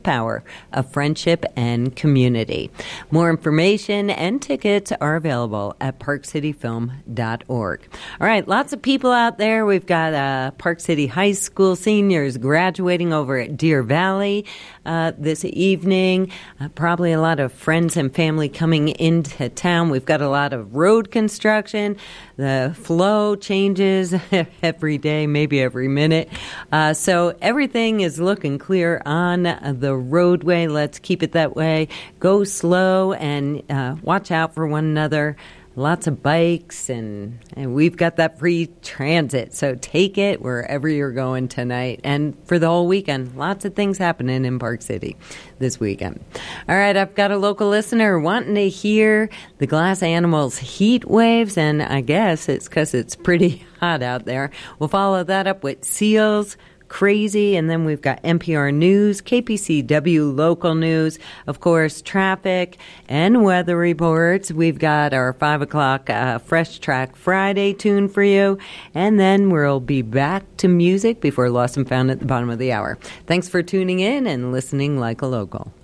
power of friendship and community. More information and tickets are available at parkcityfilm.org. All right, lots of people out there. We've got Park City High School seniors graduating over at Deer Valley this evening. Probably a lot of friends and family coming into town. We've got a lot of road construction. The flow changes every day, maybe every minute. So everything is looking clear on the roadway. Let's keep it that way. Go slow and watch out for one another. Lots of bikes, and we've got that free transit, so take it wherever you're going tonight and for the whole weekend. Lots of things happening in Park City this weekend. All right, I've got a local listener wanting to hear the Glass Animals Heat Waves, and I guess it's because it's pretty hot out there. We'll follow that up with Seals, Crazy, and then we've got NPR News, KPCW local news, of course, traffic and weather reports. We've got our 5 o'clock Fresh Track Friday tune for you, and then we'll be back to music before Lost and Found at the bottom of the hour. Thanks for tuning in and listening like a local.